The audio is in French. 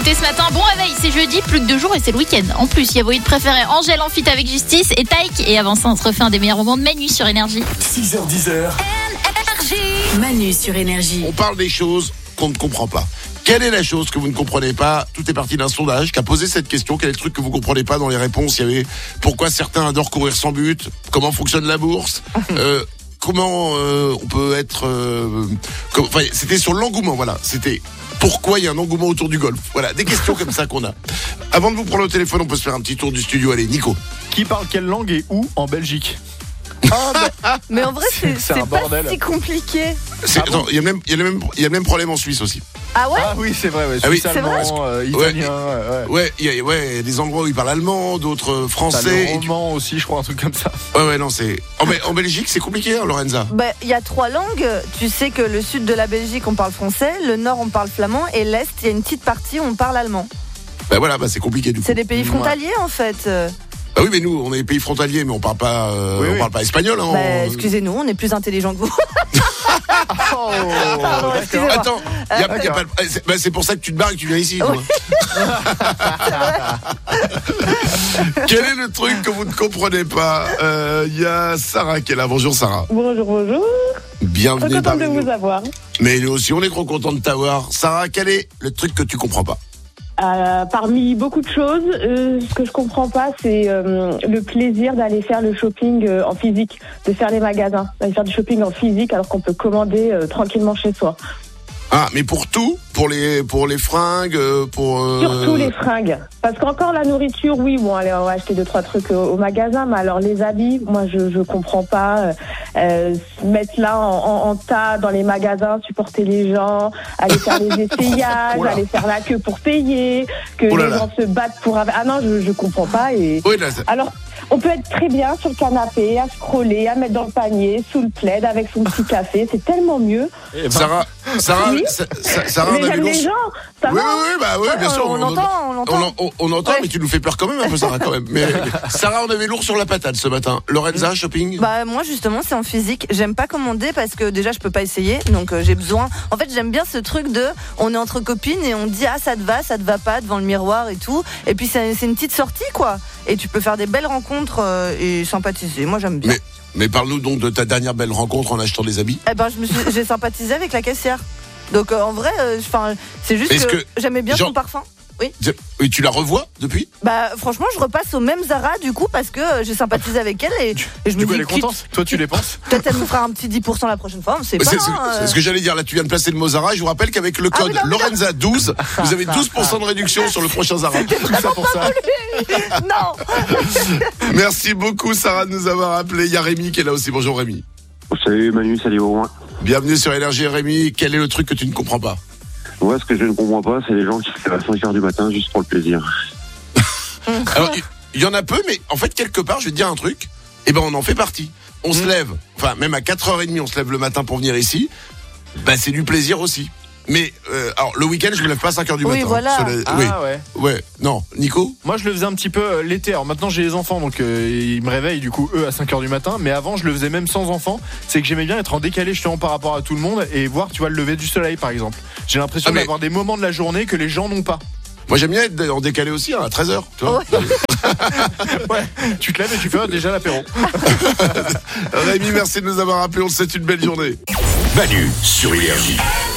écouter ce matin. Bon réveil, c'est jeudi, plus que 2 jours et c'est le week-end. En plus, il y a vos hits préférés, Angèle en feat avec Justice et Taïk. Et avant ça, on se refait un des meilleurs moments de Manu sur Énergie. 6h10. Manu sur Énergie. On parle des choses qu'on ne comprend pas. Quelle est la chose que vous ne comprenez pas? Tout est parti d'un sondage qui a posé cette question. Quel est le truc que vous ne comprenez pas? Dans les réponses, il y avait pourquoi certains adorent courir sans but, comment fonctionne la bourse, comment on peut être... enfin, c'était sur l'engouement, voilà. C'était pourquoi il y a un engouement autour du golf. Voilà, des questions comme ça qu'on a. Avant de vous prendre au téléphone, on peut se faire un petit tour du studio. Allez, Nico. Qui parle quelle langue et où en Belgique? Mais en vrai, c'est un pas bordel. si compliqué. Attends, il y a le même problème en Suisse aussi. Ah ouais? Ah oui, c'est vrai, ouais. Ah oui. Suisse, C'est vrai. allemand, italien, Ouais, il y a des endroits où ils parlent allemand, d'autres T'as français. le roman aussi, je crois, un truc comme ça. Ouais, non, c'est... En Belgique, c'est compliqué, hein, Lorenza. Bah, il y a 3 langues. Tu sais que le sud de la Belgique, on parle français, le nord, on parle flamand, et l'est, il y a une petite partie où on parle allemand. Bah voilà, c'est compliqué du coup. C'est des pays frontaliers, en fait. Bah oui, mais nous, on est des pays frontaliers, mais on parle pas, Oui. on parle pas espagnol. Hein, Bah, excusez-nous, on est plus intelligents que vous. Pardon, excusez-moi. Attends, c'est pour ça que tu te barres et que tu viens ici. Toi. Quel est le truc que vous ne comprenez pas? Il y a Sarah qui est là. Bonjour Sarah. Bonjour. Bienvenue Très contente de parmi nous. vous avoir. Mais nous aussi, on est trop contents de t'avoir. Sarah, quel est le truc que tu comprends pas? Parmi beaucoup de choses, ce que je comprends pas, c'est le plaisir d'aller faire le shopping en physique, de faire les magasins, d'aller faire du shopping en physique alors qu'on peut commander tranquillement chez soi. Ah, mais pour tout? Pour les fringues, pour... Surtout les fringues. Parce qu'encore la nourriture, oui, bon, allez, on va acheter 2-3 trucs au magasin, mais alors les habits, moi, je comprends pas. Se mettre là en tas dans les magasins, supporter les gens, aller faire les essayages, aller faire la queue pour payer, que les gens se battent pour... Ah non, je comprends pas. Et... Oui, là, alors, on peut être très bien sur le canapé, à scroller, à mettre dans le panier, sous le plaid, avec son petit café. C'est tellement mieux. Sarah, Oui. Sarah, Mais on a vu j'aime les l'ours. gens, ça va. Oui, bien sûr. On entend. On entend, Ouais. mais tu nous fais peur quand même un peu, Sarah, quand même. Mais Sarah, on avait l'ours sur la patate ce matin. Lorenza, shopping. Bah moi justement c'est en physique. J'aime pas commander parce que déjà je peux pas essayer, donc j'ai besoin. En fait j'aime bien ce truc de on est entre copines et on dit ah ça te va pas devant le miroir et tout. Et puis c'est une petite sortie quoi. Et tu peux faire des belles rencontres et sympathiser. Moi j'aime bien. Mais parle-nous donc de ta dernière belle rencontre en achetant des habits. Eh ben j'ai sympathisé avec la caissière. Donc en vrai, c'est juste que j'aimais bien son parfum. Oui, tu la revois depuis? Bah franchement je repasse au même Zara du coup parce que j'ai sympathisé avec elle et je me Du coup, dis elle est contente. Toi, tu les penses? peut-être elle me fera un petit 10% la prochaine fois, on sait pas. C'est ce que j'allais dire. Là, tu viens de placer le mot Zara. Je vous rappelle qu'avec le code Lorenza12, vous avez 12% de réduction sur le prochain Zara. Tout ça pour ça. Non. Merci beaucoup, Sarah, de nous avoir appelé. Il y a Rémi qui est là aussi. Bonjour, Rémi. Salut Manu, salut Romain. Bienvenue sur Énergie. Rémi, quel est le truc que tu ne comprends pas? Moi, ce que je ne comprends pas, c'est les gens qui se lèvent à 5h du matin juste pour le plaisir. Alors, il y en a peu, mais en fait, quelque part, je vais te dire un truc. Eh ben, on en fait partie. On se lève, enfin, même à 4h30, on se lève le matin pour venir ici. Bah, c'est du plaisir aussi. Mais, alors, le week-end, je me lève pas à 5h du matin. Voilà. Ouais. Non. Nico? Moi, je le faisais un petit peu l'été. Alors maintenant, j'ai les enfants, donc ils me réveillent du coup eux à 5h du matin. Mais avant, je le faisais même sans enfants. C'est que j'aimais bien être en décalé justement par rapport à tout le monde et voir, tu vois, le lever du soleil par exemple. J'ai l'impression d'avoir des moments de la journée que les gens n'ont pas. Moi, j'aime bien être en décalé aussi, à 13h. Tu vois. Ouais, tu te lèves et tu fais déjà l'apéro. Rémi, merci de nous avoir appelés. On te souhaite une belle journée. Manu sur Énergie.